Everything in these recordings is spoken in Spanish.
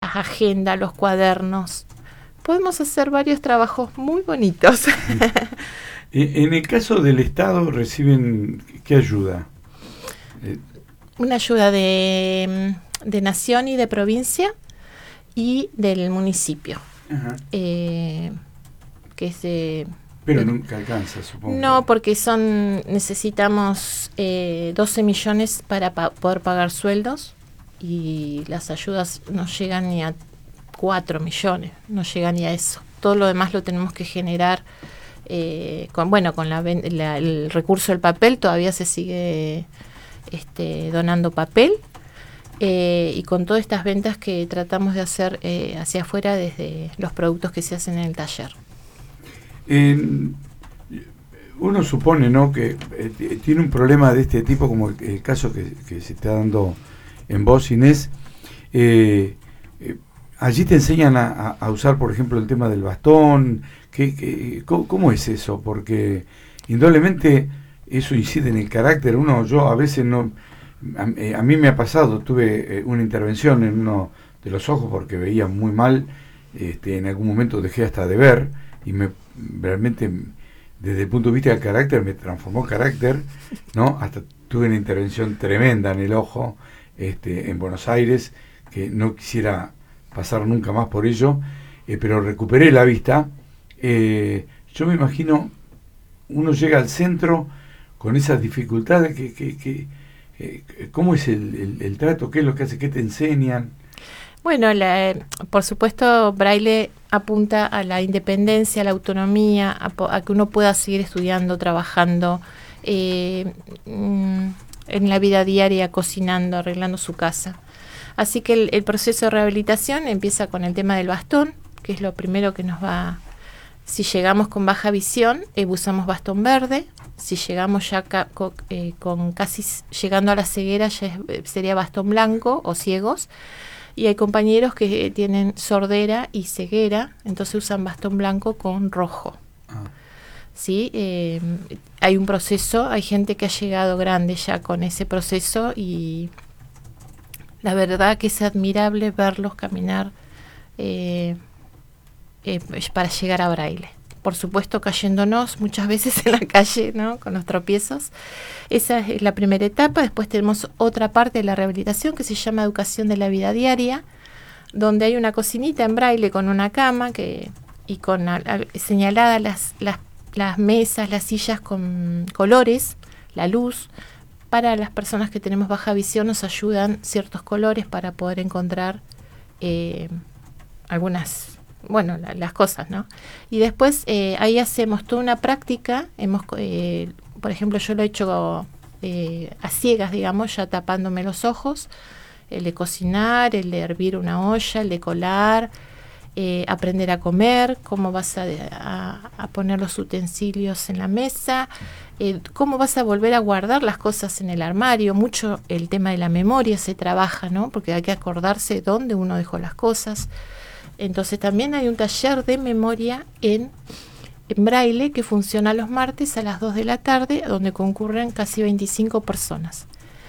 agenda, los cuadernos. Podemos hacer varios trabajos muy bonitos. En el caso del Estado, ¿reciben qué ayuda? Una ayuda de nación y de provincia y del municipio. Ajá. Que es de... Pero nunca alcanza, supongo. No, porque necesitamos 12 millones para poder pagar sueldos, y las ayudas no llegan ni a 4 millones, no llegan ni a eso. Todo lo demás lo tenemos que generar con el recurso del papel. Todavía se sigue donando papel, y con todas estas ventas que tratamos de hacer hacia afuera desde los productos que se hacen en el taller. Uno supone, ¿no?, que tiene un problema de este tipo, como el caso que se está dando en vos, Inés. Allí te enseñan a usar, por ejemplo, el tema del bastón. ¿Cómo es eso? Porque indudablemente eso incide en el carácter. Yo a veces no... A mí me ha pasado, tuve una intervención en uno de los ojos porque veía muy mal. En algún momento dejé hasta de ver, y realmente desde el punto de vista del carácter me transformó carácter, ¿no? Hasta tuve una intervención tremenda en el ojo en Buenos Aires, que no quisiera pasar nunca más por ello, pero recuperé la vista. Yo me imagino, uno llega al centro con esas dificultades, ¿cómo es el trato? ¿Qué es lo que hace? ¿Qué te enseñan? Bueno, por supuesto, Braille apunta a la independencia, a la autonomía, a que uno pueda seguir estudiando, trabajando en la vida diaria, cocinando, arreglando su casa. Así que el proceso de rehabilitación empieza con el tema del bastón, que es lo primero que nos va... Si llegamos con baja visión, usamos bastón verde. Si llegamos ya con casi llegando a la ceguera, ya sería bastón blanco, o ciegos. Y hay compañeros que tienen sordera y ceguera, entonces usan bastón blanco con rojo. ¿Sí? Hay un proceso, hay gente que ha llegado grande ya con ese proceso, y la verdad que es admirable verlos caminar para llegar a Braille. Por supuesto, cayéndonos muchas veces en la calle, ¿no?, con los tropiezos. Esa es la primera etapa. Después tenemos otra parte de la rehabilitación que se llama educación de la vida diaria, donde hay una cocinita en Braille con una cama y con señaladas las mesas, las sillas con colores, la luz. Para las personas que tenemos baja visión nos ayudan ciertos colores para poder encontrar las cosas, ¿no? Y después ahí hacemos toda una práctica. Por ejemplo, yo lo he hecho a ciegas, digamos, ya tapándome los ojos, el de cocinar, el de hervir una olla, el de colar, aprender a comer, cómo vas a poner los utensilios en la mesa, cómo vas a volver a guardar las cosas en el armario. Mucho el tema de la memoria se trabaja, ¿no?, porque hay que acordarse dónde uno dejó las cosas. Entonces también hay un taller de memoria en Braille que funciona los martes a las 2 de la tarde, donde concurren casi 25 personas.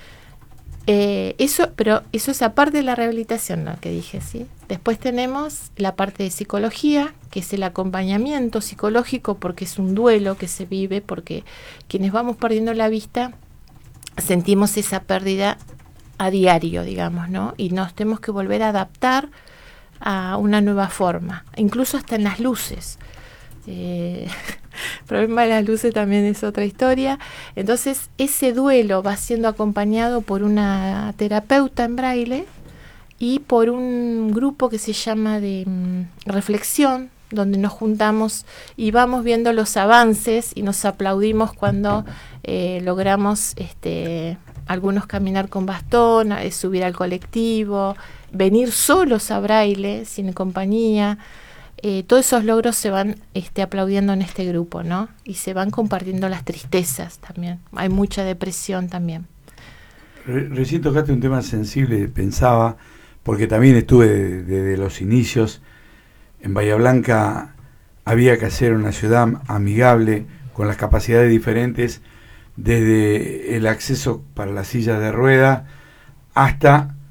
Pero eso es aparte de la rehabilitación, lo que dije, ¿sí? Después tenemos la parte de psicología, que es el acompañamiento psicológico, porque es un duelo que se vive, porque quienes vamos perdiendo la vista sentimos esa pérdida a diario, digamos, ¿no? Y nos tenemos que volver a adaptar a una nueva forma, incluso hasta en las luces. El problema de las luces también es otra historia. Entonces ese duelo va siendo acompañado por una terapeuta en Braille y por un grupo que se llama de reflexión, donde nos juntamos y vamos viendo los avances y nos aplaudimos cuando logramos algunos caminar con bastón, subir al colectivo, venir solos a Braille, sin compañía. Todos esos logros se van aplaudiendo en este grupo, ¿no? Y se van compartiendo las tristezas también. Hay mucha depresión también. Recién tocaste un tema sensible, pensaba, porque también estuve desde los inicios. En Bahía Blanca había que hacer una ciudad amigable, con las capacidades diferentes, desde el acceso para las sillas de rueda hasta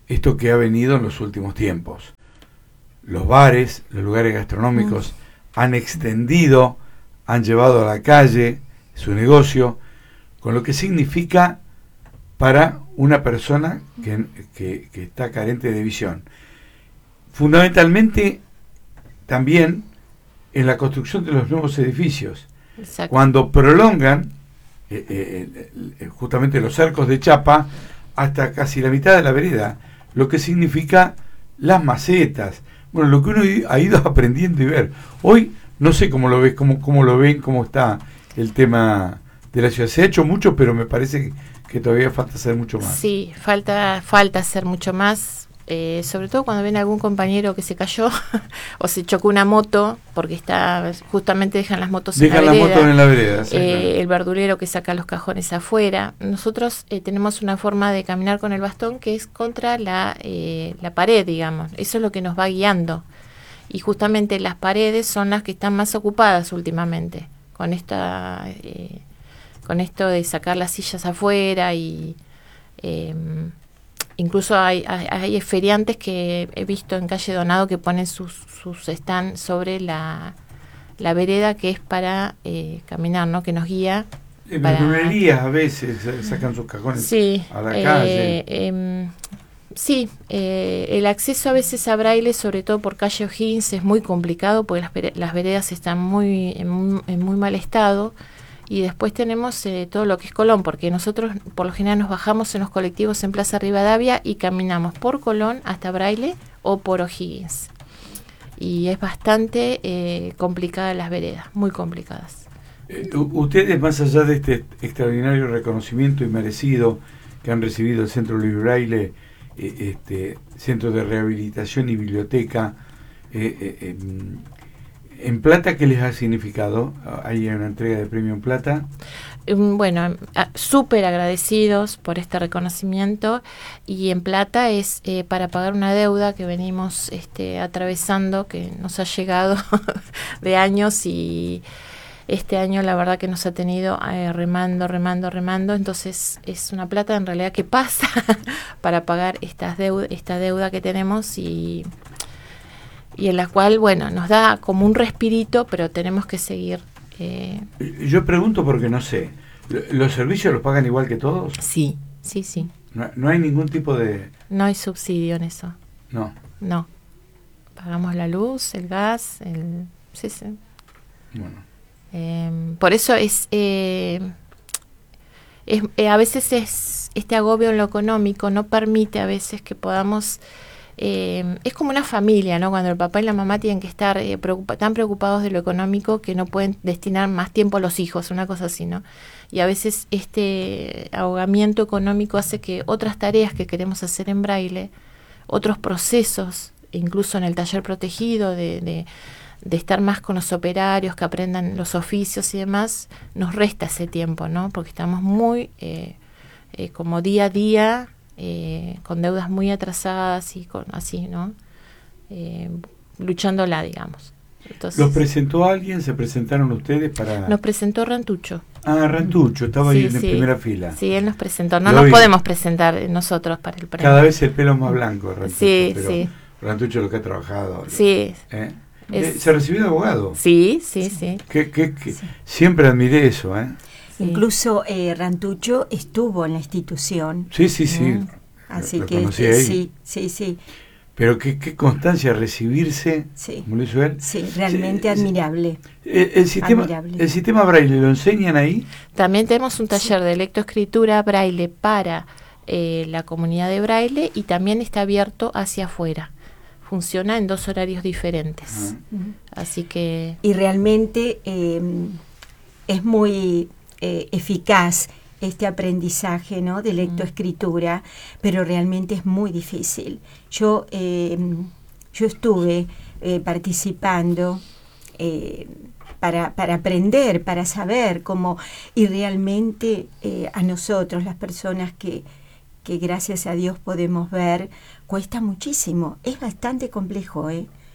esto que ha venido en los últimos tiempos. Los bares, los lugares gastronómicos han extendido, han llevado a la calle su negocio, con lo que significa para una persona que está carente de visión. Fundamentalmente también en la construcción de los nuevos edificios. Exacto. Cuando prolongan justamente los cercos de chapa hasta casi la mitad de la vereda, lo que significa las macetas, bueno, lo que uno ha ido aprendiendo y ver. Hoy no sé cómo lo ves, cómo lo ven, cómo está el tema de la ciudad. Se ha hecho mucho, pero me parece que todavía falta hacer mucho más. Sí, falta hacer mucho más. Sobre todo cuando ven algún compañero que se cayó o se chocó una moto, porque justamente dejan las motos en la vereda. Dejan las motos en la vereda, sí, claro. El verdulero que saca los cajones afuera. Nosotros tenemos una forma de caminar con el bastón que es contra la pared, digamos. Eso es lo que nos va guiando. Y justamente las paredes son las que están más ocupadas últimamente, con esto de sacar las sillas afuera y... incluso hay feriantes que he visto en calle Donado que ponen sus stand sobre la vereda, que es para caminar, ¿no? Que nos guía. En verdulerías a veces sacan sus cajones a la calle. Sí, el acceso a veces a Braille, sobre todo por calle O'Higgins, es muy complicado porque las veredas están en muy mal estado. Y después tenemos todo lo que es Colón, porque nosotros por lo general nos bajamos en los colectivos en Plaza Rivadavia y caminamos por Colón hasta Braille o por O'Higgins. Y es bastante complicada las veredas, muy complicadas. Ustedes, más allá de este extraordinario reconocimiento y merecido que han recibido el Centro Luis Braille, Centro de Rehabilitación y Biblioteca, ¿en plata qué les ha significado? ¿Hay una entrega de premio en plata? Bueno, súper agradecidos por este reconocimiento, y en plata es para pagar una deuda que venimos atravesando, que nos ha llegado de años, y este año la verdad que nos ha tenido remando, entonces es una plata en realidad que pasa para pagar esta deuda que tenemos y en la cual, bueno, nos da como un respirito, pero tenemos que seguir. Yo pregunto porque no sé, ¿los servicios los pagan igual que todos? Sí. No hay ningún tipo de... No hay subsidio en eso. No. Pagamos la luz, el gas, sí. Bueno. Por eso a veces este agobio en lo económico no permite a veces que podamos... es como una familia, ¿no? Cuando el papá y la mamá tienen que estar tan preocupados de lo económico que no pueden destinar más tiempo a los hijos, una cosa así, ¿no? Y a veces este ahogamiento económico hace que otras tareas que queremos hacer en Braille, otros procesos, incluso en el taller protegido, de estar más con los operarios, que aprendan los oficios y demás, nos resta ese tiempo, ¿no? Porque estamos muy como día a día, con deudas muy atrasadas y así, ¿no? Luchándola, digamos. Entonces, ¿los presentó alguien? ¿Se presentaron ustedes para...? Nos presentó Rantucho. Rantucho, estaba ahí en primera fila. Sí, él nos presentó. No nos podemos presentar nosotros para el premio. Cada vez el pelo más blanco, Rantucho. Sí. Rantucho lo que ha trabajado. Sí. ¿Se recibió de abogado? Sí. Siempre admiré eso, ¿eh? Sí. Incluso Rantucho estuvo en la institución. Sí. Así lo que sí. Pero qué constancia recibirse, como lo hizo él. Sí, realmente admirable. El sistema Braille, ¿lo enseñan ahí? También tenemos un taller de lectoescritura Braille para la comunidad de Braille, y también está abierto hacia afuera. Funciona en 2 horarios diferentes. Así que... Y realmente es muy eficaz este aprendizaje, ¿no?, de lectoescritura, pero realmente es muy difícil. Yo estuve participando para aprender, para saber cómo, y realmente a nosotros, las personas que gracias a Dios podemos ver, cuesta muchísimo. Es bastante complejo,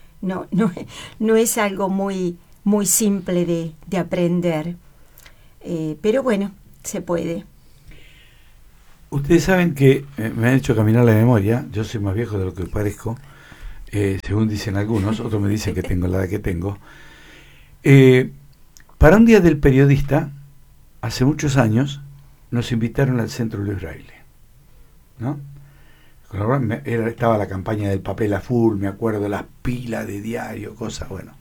no es algo muy simple de aprender, pero bueno, se puede. Ustedes saben que me han hecho caminar la memoria. Yo soy más viejo de lo que parezco, según dicen algunos. Otros me dicen que tengo la edad que tengo. Para un día del periodista, hace muchos años, nos invitaron al Centro Luis Braille, ¿no? Estaba la campaña del papel a full, me acuerdo, las pilas de diario, cosas, bueno.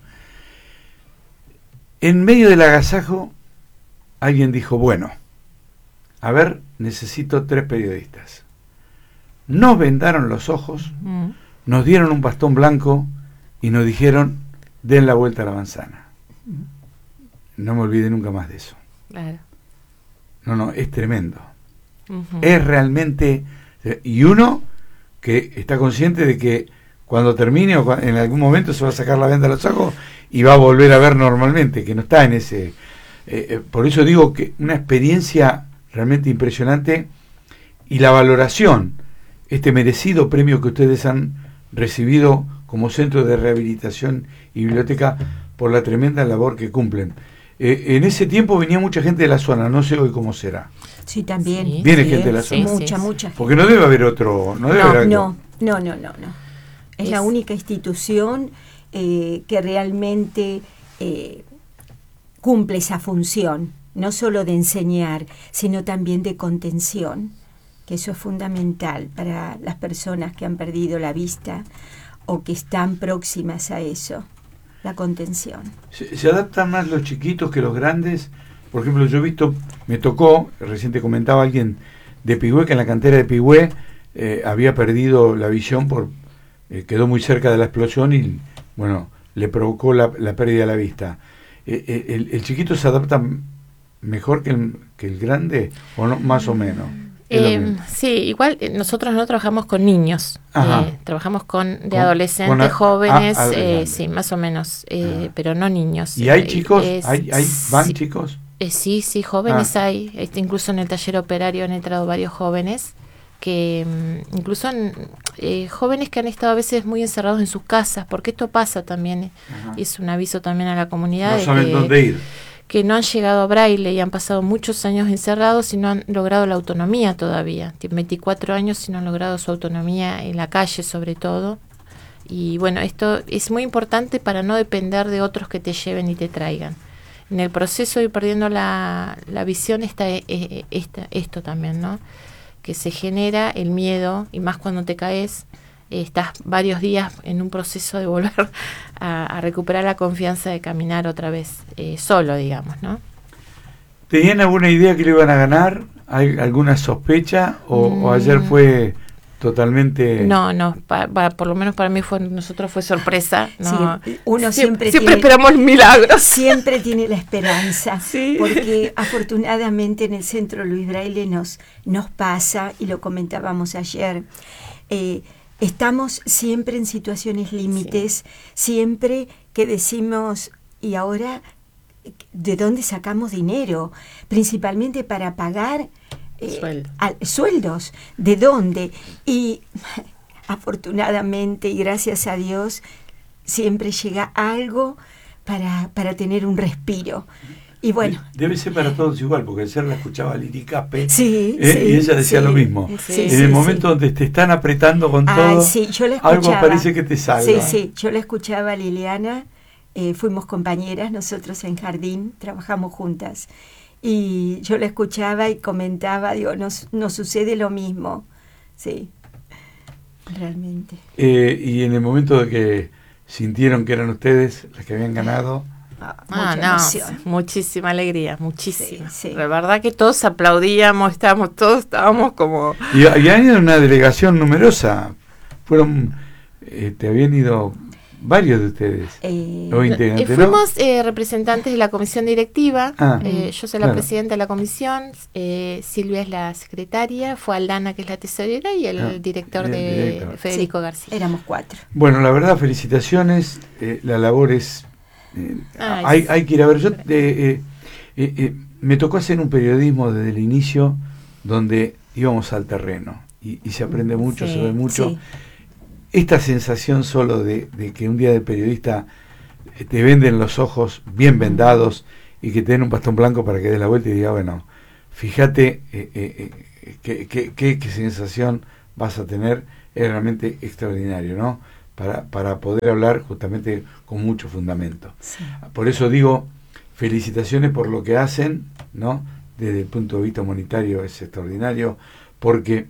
En medio del agasajo, alguien dijo, bueno, a ver, necesito 3 periodistas. Nos vendaron los ojos, nos dieron un bastón blanco y nos dijeron, den la vuelta a la manzana. No me olvidé nunca más de eso. Claro. No, es tremendo. Es realmente... Y uno que está consciente de que cuando termine o en algún momento se va a sacar la venda de los ojos y va a volver a ver normalmente, que no está en ese... por eso digo que una experiencia realmente impresionante, y la valoración, este merecido premio que ustedes han recibido como centro de rehabilitación y biblioteca por la tremenda labor que cumplen. En ese tiempo venía mucha gente de la zona, no sé hoy cómo será. Sí, también. Sí, Viene gente de la zona. Mucha gente. Porque no debe haber otro... No. Es la única institución que realmente cumple esa función, no solo de enseñar, sino también de contención, que eso es fundamental para las personas que han perdido la vista o que están próximas a eso, la contención. ¿Se adaptan más los chiquitos que los grandes? Por ejemplo, yo he visto, me tocó, recién te comentaba alguien de Pigüé, que en la cantera de Pigüé había perdido la visión, quedó muy cerca de la explosión y, bueno, le provocó la pérdida de la vista. ¿El chiquito se adapta mejor que el grande o no, más o menos? Sí, igual nosotros no trabajamos con niños, trabajamos de adolescentes, jóvenes, sí, más o menos, pero no niños. ¿Y hay chicos? ¿Van sí, chicos? Sí, jóvenes hay, incluso en el taller operario han entrado varios jóvenes, que incluso jóvenes que han estado a veces muy encerrados en sus casas, porque esto pasa también, es un aviso también a la comunidad. No saben dónde ir. Que no han llegado a Braille y han pasado muchos años encerrados y no han logrado la autonomía todavía. Tienen 24 años y no han logrado su autonomía en la calle, sobre todo. Y bueno, esto es muy importante para no depender de otros que te lleven y te traigan. En el proceso de ir perdiendo la visión está esto también, ¿no? Que se genera el miedo, y más cuando te caes, estás varios días en un proceso de volver a recuperar la confianza de caminar otra vez, solo, digamos, ¿no? ¿Tenían alguna idea que lo iban a ganar? ¿Hay alguna sospecha? ¿O ayer fue totalmente...? No, por lo menos para mí nosotros fue sorpresa. ¿no? Sí, uno siempre esperamos milagros. Siempre tiene la esperanza, sí. Porque afortunadamente en el Centro Luis Braille nos pasa, y lo comentábamos ayer, estamos siempre en situaciones límites, siempre que decimos, ¿y ahora de dónde sacamos dinero? Principalmente para pagar sueldos. ¿De dónde? Y afortunadamente y gracias a Dios siempre llega algo para tener un respiro. Y bueno, debe ser para todos igual, porque ayer la escuchaba Lili Caspe, y ella decía lo mismo. En el momento donde te están apretando con todo, yo la algo parece que te salva. Sí, yo la escuchaba a Liliana, fuimos compañeras nosotros en jardín, trabajamos juntas, y yo la escuchaba y comentaba, digo, nos sucede lo mismo, sí, realmente. Y en el momento de que sintieron que eran ustedes las que habían ganado... muchísima alegría, muchísima. Sí. La verdad que todos aplaudíamos, estábamos como... Y han ido una delegación numerosa, te habían ido varios de ustedes, fuimos representantes de la comisión directiva, yo soy la presidenta de la comisión, Silvia es la secretaria, fue Aldana que es la tesorera y el director Federico García. Éramos 4. Bueno, la verdad, felicitaciones, la labor es... hay que ir a ver. Me tocó hacer un periodismo desde el inicio donde íbamos al terreno y se aprende mucho, se ve mucho. Esta sensación solo de que un día de periodista te venden los ojos bien vendados y que te den un bastón blanco para que des la vuelta y diga, bueno, fíjate qué sensación vas a tener, es realmente extraordinario, ¿no? Para poder hablar justamente con mucho fundamento. Sí. Por eso digo, felicitaciones por lo que hacen, ¿no? Desde el punto de vista humanitario es extraordinario, porque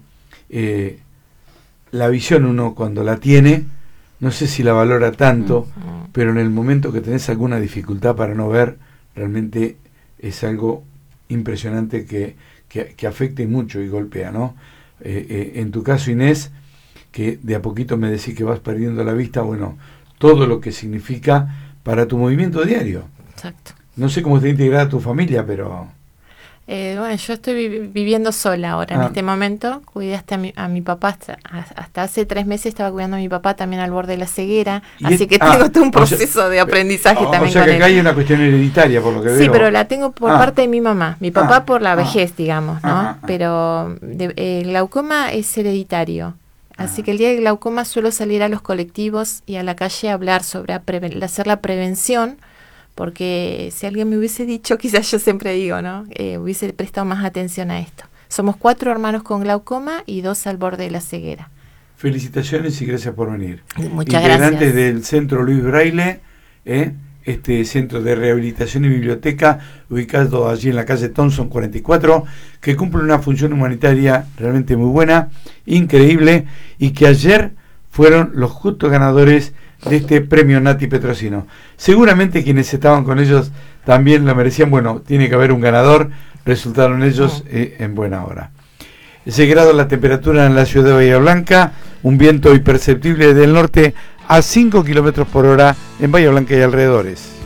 la visión uno cuando la tiene, no sé si la valora tanto, pero en el momento que tenés alguna dificultad para no ver, realmente es algo impresionante que afecte mucho y golpea, ¿no? En tu caso, Inés, que de a poquito me decís que vas perdiendo la vista, bueno, todo lo que significa para tu movimiento diario. Exacto. No sé cómo está integrada tu familia, pero... Bueno, yo estoy viviendo sola ahora en este momento. Cuidé hasta a mi papá, hasta hace 3 meses estaba cuidando a mi papá también al borde de la ceguera, así que tengo todo un proceso de aprendizaje también. O sea que con acá él. hay una cuestión hereditaria, por lo que veo. Sí, pero la tengo por parte de mi mamá, mi papá por la vejez, digamos, ¿no? Pero el glaucoma es hereditario. Así que el día del glaucoma suelo salir a los colectivos y a la calle a hablar sobre hacer la prevención, porque si alguien me hubiese dicho, quizás yo siempre digo, ¿no? Hubiese prestado más atención a esto. Somos 4 hermanos con glaucoma y 2 al borde de la ceguera. Felicitaciones y gracias por venir. Muchas Integrantes gracias. del Centro Luis Braille, este centro de rehabilitación y biblioteca, ubicado allí en la calle Thompson 44, que cumple una función humanitaria realmente muy buena, increíble, y que ayer fueron los justos ganadores de este premio Nati Petrosino. Seguramente quienes estaban con ellos también lo merecían. Bueno, tiene que haber un ganador, resultaron ellos en buena hora. 6 grados la temperatura en la ciudad de Bahía Blanca, un viento imperceptible del norte a 5 kilómetros por hora en Bahía Blanca y alrededores.